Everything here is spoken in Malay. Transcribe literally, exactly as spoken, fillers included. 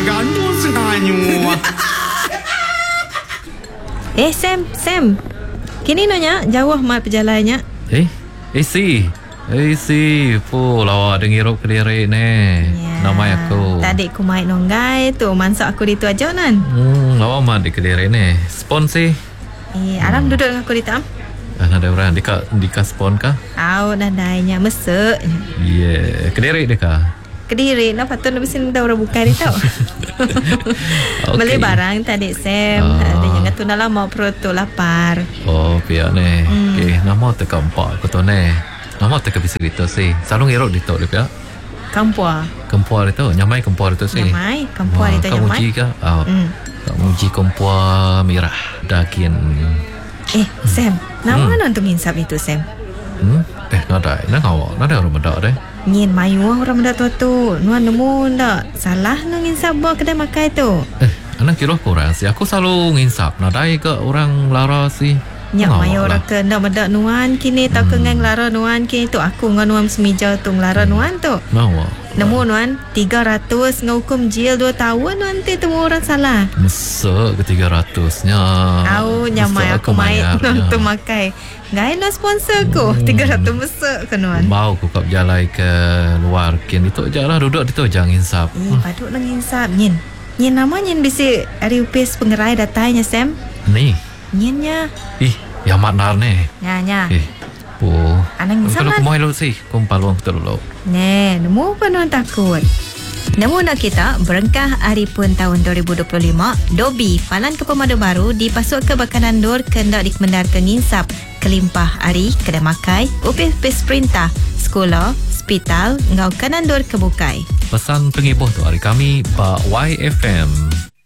ganu senganyu. Eh Sam, Sam. Kini nanya jauh mal perjalannya. Eh, eh si. Eh si, po lawa dengirup kediri ne. Ya. Nama aku. Tadi aku main nonggai tu, mansak aku di tu aja nan. Hmm, lawa mah di kediri ne. Spon sih. Eh, Aram duduk dengan aku di tam. Ah, ada orang dika dika spon kah? Au nadainya mesek. Yeah, kediri deka. Kediri nak patut nak besin dah orang buka dia tau. Okay. Beli barang tadi Sam. Ah. Ada yang tu dah lama perut tu lapar. Oh, pihak ne. Hmm. Okay, nama teka empat aku tu ne. Nama teka bisa gitu sih. Selalu ngiruk di tu dia pihak. Kampua. Kempua itu, nyamai kempua itu sih. Nyamai, kampua itu Kamu nyamai. uji kah? Oh, Hmm. kamu uji kempua merah daging. Eh, Sam. Nama Hmm. hmm. tu nginsap itu Sam. Hmm? Eh, nada, nak awak, nada orang benda deh. Nyin mayu orang benda tu tu. Nuan nemu ndak salah nu nginsap buah kedai makai tu. Eh, anak kira kurang sih. Aku selalu nginsap. Nada ke orang lara sih. Nyak Ngawak mayu lah. orang ke ndak benda nuan kini tak ke ngang lara nuan kini tu aku ngan nuan semija tu lara nuan tu. Nawa. Nemu nuan tiga ratus ngahukum jil dua tahun nuan tu temu orang salah. Mesek ke tiga ratusnya. Au nyamai aku main tu makai. Gai lo sponsor ku tiga ratus mesek ke nuan. Mau aku kap jalan ke luar kin itu je lah duduk di tu jangan insap. Eh, paduk nang insap nyin. Nyin nama nyin bisi ari upis pengerai datanya Sam. Ni. Nyinnya. Ih, yang maknar ni. Nya nya. Eh. Oh. Anang insap Kalau lah. aku mau elok sih, kau paluang kita dulu. Ne, nemu apa nuan takut? Nemu nak kita berengkah hari pun tahun dua ribu dua puluh lima, Dobi Falan ke Pemadu Baru dipasuk ke Bakanan Dur kendak dikemendar ke nginsap kelimpah hari kedai makai, upis-upis perintah, sekolah, hospital, ngau kanan dur kebukai. Pesan pengibuh tu hari kami, Pak Y F M.